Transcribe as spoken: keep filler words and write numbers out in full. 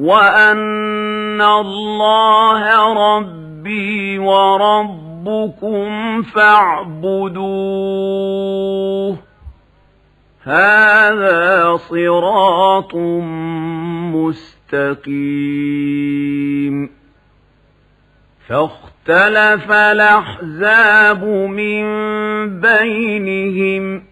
وأن الله ربي وربكم فاعبدوه هذا صراط مستقيم. فاختلف الأحزاب من بينهم